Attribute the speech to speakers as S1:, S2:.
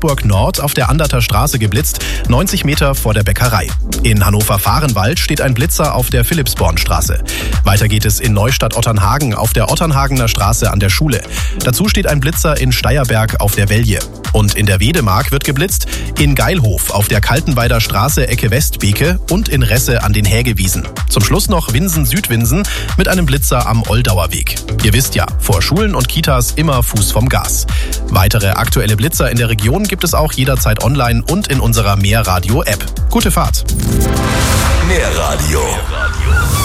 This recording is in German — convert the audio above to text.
S1: Augsburg Nord auf der Anderter Straße geblitzt, 90 Meter vor der Bäckerei. In Hannover-Vahrenwald steht ein Blitzer auf der Philippsbornstraße. Weiter geht es in Neustadt-Otternhagen auf der Otternhagener Straße an der Schule. Dazu steht ein Blitzer in Steierberg auf der Velje. Und in der Wedemark wird geblitzt, in Geilhof auf der Kaltenweider Straße Ecke Westbeke und in Resse an den Hägewiesen. Zum Schluss noch Winsen-Südwinsen mit einem Blitzer am Oldauer Weg. Ihr wisst ja, vor Schulen und Kitas immer Fuß vom Gas. Weitere aktuelle Blitzer in der Region gibt es auch jederzeit online und in unserer Mehr Radio App. Gute Fahrt!
S2: Mehr Radio.